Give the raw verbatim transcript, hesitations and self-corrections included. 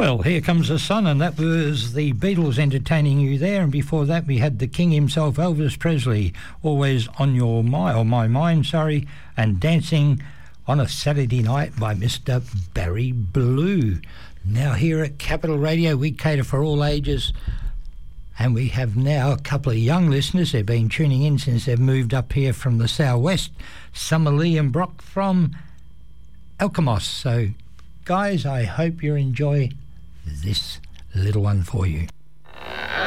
Well, Here Comes the Sun, and that was the Beatles entertaining you there. And before that, we had the king himself, Elvis Presley, Always on Your Mind, or My Mind, sorry, and Dancing on a Saturday Night by Mister Barry Blue. Now, here at Capital Radio, we cater for all ages, and we have now a couple of young listeners. They've been tuning in since they've moved up here from the southwest, Summer Lee and Brock from Alkimos. So, guys, I hope you enjoy this little one for you.